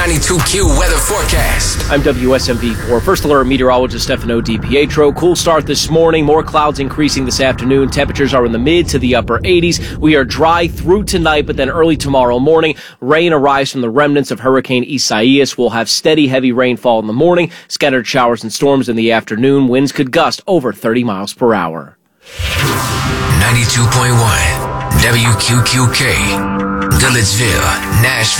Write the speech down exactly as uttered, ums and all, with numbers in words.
ninety-two Q weather forecast. I'm W S M V four First Alert meteorologist Stefano DiPietro. Cool start this morning. More clouds increasing this afternoon. Temperatures are in the mid to the upper eighties. We are dry through tonight, but then early tomorrow morning, rain arrives from the remnants of Hurricane Isaias. We'll have steady, heavy rainfall in the morning, scattered showers and storms in the afternoon. Winds could gust over thirty miles per hour. ninety-two point one W Q Q K, Goodlettsville, Nashville.